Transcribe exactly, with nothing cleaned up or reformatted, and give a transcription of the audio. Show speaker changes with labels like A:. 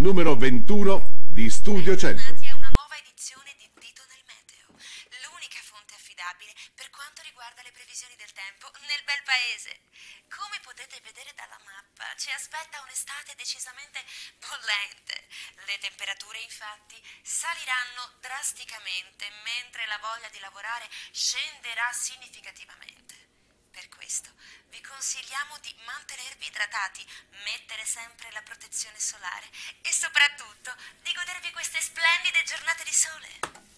A: numero ventuno di Studio cento.
B: Bentornati a una nuova edizione di Dito nel Meteo, l'unica fonte affidabile per quanto riguarda le previsioni del tempo nel bel paese. Come potete vedere dalla mappa, ci aspetta un'estate decisamente bollente. Le temperature infatti saliranno drasticamente, mentre la voglia di lavorare scenderà significativamente. Per questo vi consigliamo di mantenervi idratati, mettere sempre la protezione solare e soprattutto di godervi queste splendide giornate di sole.